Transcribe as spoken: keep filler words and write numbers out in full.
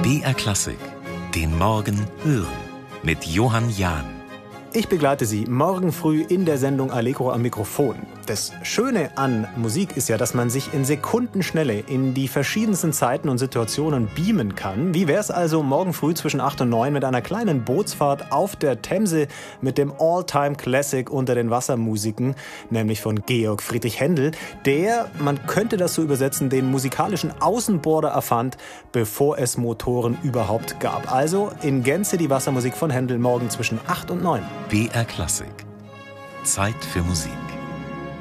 B R Klassik, den Morgen hören mit Johann Jahn. Ich begleite Sie morgen früh in der Sendung Allegro am Mikrofon. Das Schöne an Musik ist ja, dass man sich in Sekundenschnelle in die verschiedensten Zeiten und Situationen beamen kann. Wie wäre es also morgen früh zwischen acht und neun mit einer kleinen Bootsfahrt auf der Themse mit dem All-Time-Classic unter den Wassermusiken, nämlich von Georg Friedrich Händel, der, man könnte das so übersetzen, den musikalischen Außenborder erfand, bevor es Motoren überhaupt gab. Also in Gänze die Wassermusik von Händel morgen zwischen acht und neun. B R Klassik. Zeit für Musik.